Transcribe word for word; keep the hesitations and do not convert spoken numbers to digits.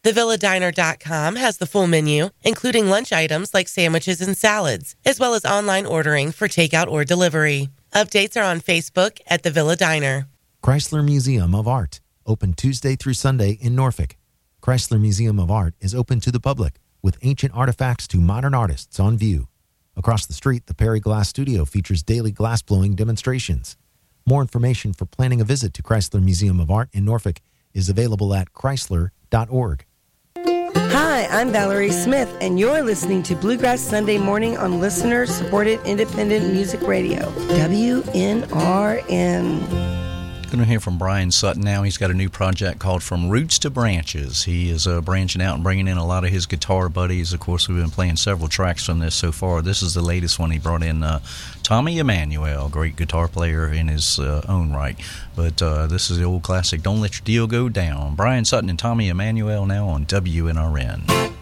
the villa diner dot com has the full menu, including lunch items like sandwiches and salads, as well as online ordering for takeout or delivery. Updates are on Facebook at The Villa Diner. Chrysler Museum of Art, open Tuesday through Sunday in Norfolk. Chrysler Museum of Art is open to the public, with ancient artifacts to modern artists on view. Across the street, the Perry Glass Studio features daily glass-blowing demonstrations. More information for planning a visit to Chrysler Museum of Art in Norfolk is available at chrysler dot org. Hi, I'm Valerie Smith, and you're listening to Bluegrass Sunday Morning on listener-supported independent music radio, W N R N. Going to hear from Brian Sutton now. He's got a new project called From Roots to Branches. He is uh, branching out and bringing in a lot of his guitar buddies. Of course, we've been playing several tracks from this so far. This is the latest one. He brought in uh, Tommy Emmanuel, great guitar player in his uh, own right. But uh, this is the old classic, Don't Let Your Deal Go Down. Brian Sutton and Tommy Emmanuel now on W N R N.